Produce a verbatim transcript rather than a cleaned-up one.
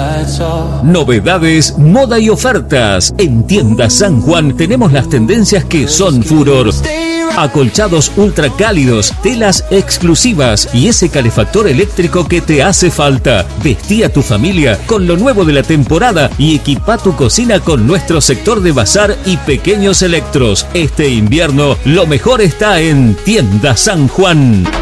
Novedades, moda y ofertas. En Tienda San Juan tenemos las tendencias que son furor. Acolchados ultra cálidos, telas exclusivas y ese calefactor eléctrico que te hace falta. Vestí a tu familia con lo nuevo de la temporada y equipa tu cocina con nuestro sector de bazar y pequeños electros. Este invierno lo mejor está en Tienda San Juan.